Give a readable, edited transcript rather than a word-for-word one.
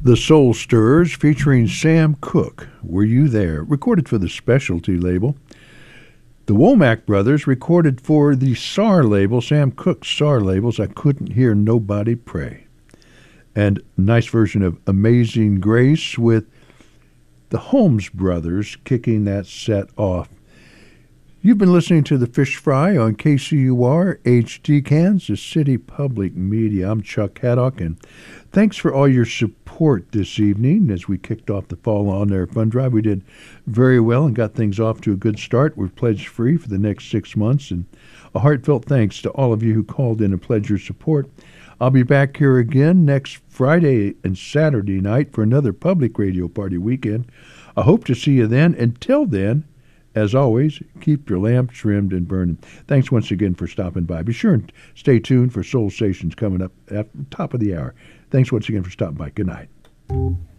The Soul Stirrers featuring Sam Cooke, Were You There? Recorded for the Specialty label. The Womack Brothers recorded for the SAR label, Sam Cooke's SAR labels, I Couldn't Hear Nobody Pray. And nice version of Amazing Grace with the Holmes Brothers kicking that set off. You've been listening to The Fish Fry on KCUR HD Kansas City Public Media. I'm Chuck Haddock, and thanks for all your support this evening as we kicked off the Fall On Air Fund Drive. We did very well and got things off to a good start. We're pledge free for the next 6 months, and a heartfelt thanks to all of you who called in and pledged your support. I'll be back here again next Friday and Saturday night for another public radio party weekend. I hope to see you then. Until then, as always, keep your lamp trimmed and burning. Thanks once again for stopping by. Be sure and stay tuned for Soul Stations coming up at the top of the hour. Thanks once again for stopping by. Good night.